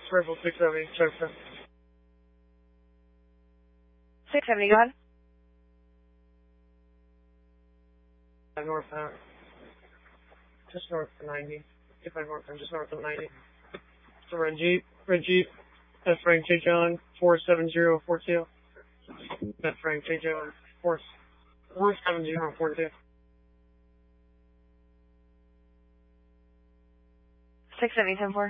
Rifle 670, check for 670, go ahead. Northbound. Just north of 90. If I northbound, just north of 90. It's a red Jeep. That's Frank J. John, 47042. That's Frank J. John, 47042. 670, 10-4.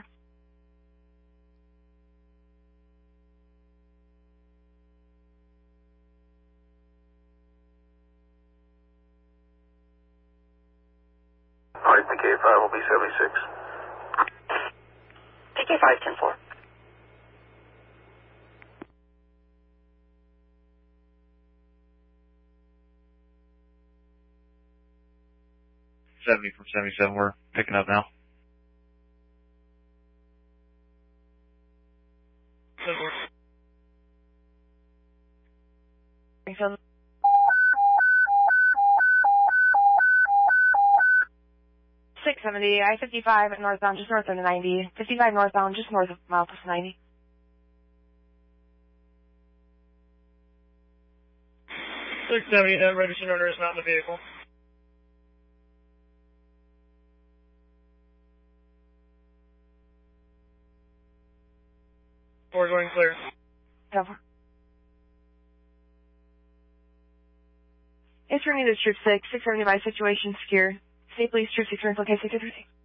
Alright, PK5 will be 76. PK5, 10-4. From 77, we're picking up now. Springfield. I-55 northbound, just north of 90. 55 northbound, just north of mile plus 90. 670, that registered owner is not in the vehicle. We're going clear. 10-4. It's running to Troop 6, 670 by situation secure. State Police Troop 6, location 633.